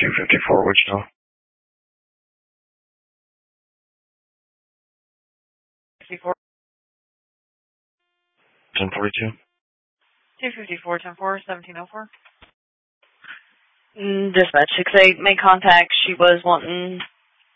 254 Wichita. 54. 1042. 254, 10-4, 1704. Dispatch 6-8, made contact. She was wanting